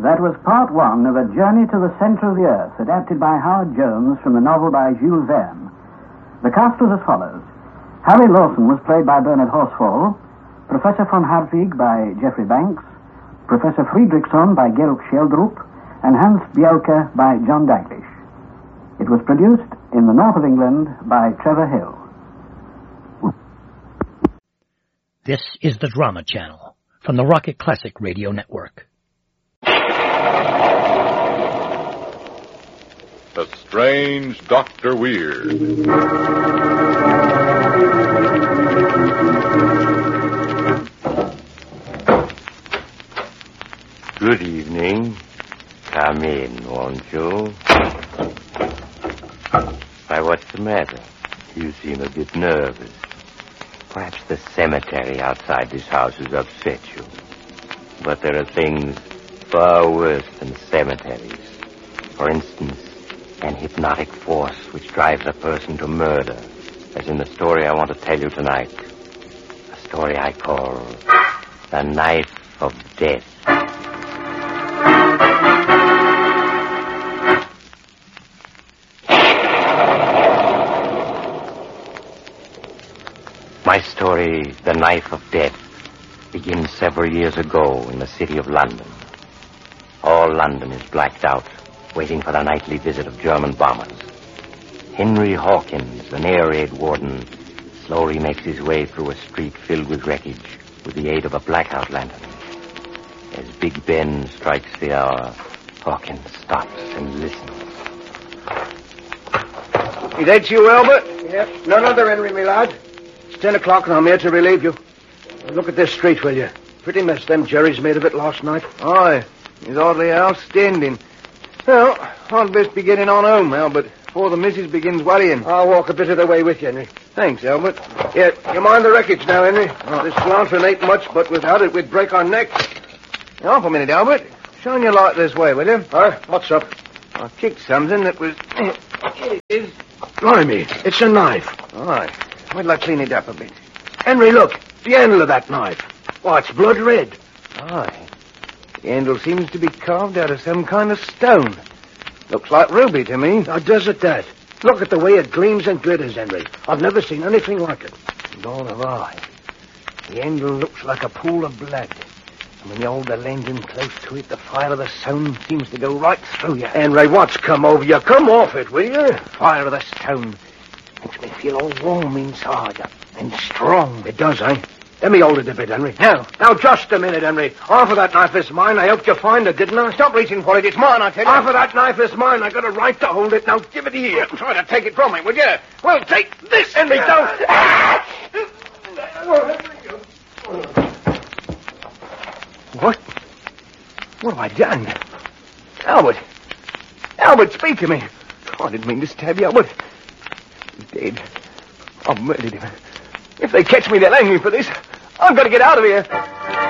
That was part one of A Journey to the Center of the Earth, adapted by Howard Jones from the novel by Jules Verne. The cast was as follows. Harry Lawson was played by Bernard Horsfall, Professor von Hartwig by Geoffrey Banks, Professor Friedrichsson by Georg Scheldrup, and Hans Bielke by John Daglish. It was produced in the north of England by Trevor Hill. This is the Drama Channel from the Rocket Classic Radio Network. The Strange Dr. Weird. Good evening. Come in, won't you? Why, what's the matter? You seem a bit nervous. Perhaps the cemetery outside this house has upset you. But there are things far worse than cemeteries. For instance, an hypnotic force which drives a person to murder, as in the story I want to tell you tonight. A story I call The Knife of Death. My story, The Knife of Death, begins several years ago in the city of London. All London is blacked out, waiting for the nightly visit of German bombers. Henry Hawkins, an air raid warden, slowly makes his way through a street filled with wreckage with the aid of a blackout lantern. As Big Ben strikes the hour, Hawkins stops and listens. Is that you, Albert? Yep. None other, Henry, me lad. It's 10 o'clock and I'm here to relieve you. Look at this street, will you? Pretty mess them Jerry's made of it last night. Aye, it's hardly outstanding. Well, I'd best be getting on home, Albert, before the missus begins worrying. I'll walk a bit of the way with you, Henry. Thanks, Albert. Yeah, you mind the wreckage now, Henry? This lantern ain't much, but without it we'd break our necks. Half a minute, Albert. Shine your light this way, will you? What's up? I kicked something that was... Here it is. Blimey, it's a knife. Aye. Wait till I clean it up a bit. Henry, look, the handle of that knife. Why, it's blood red. Aye. The handle seems to be carved out of some kind of stone. Looks like ruby to me. Now, does it that? Look at the way it gleams and glitters, Henry. I've never seen anything like it. Nor have I. The handle looks like a pool of blood. And when you hold the lens in close to it, the fire of the stone seems to go right through you. Henry, what's come over you? Come off it, will you? Fire of the stone makes me feel all warm inside and strong. It does, eh? Let me hold it a bit, Henry. Now, just a minute, Henry. Half of that knife is mine. I helped you find it, didn't I? Stop reaching for it. It's mine, I tell you. Half of that knife is mine. I got a right to hold it. Now, give it here. Try to take it from me, would you? Well, take this, Henry, don't. What? What have I done? Albert! Albert, speak to me. I didn't mean to stab you, Albert. He's dead. I've murdered him. If they catch me, they'll hang me for this. I've got to get out of here.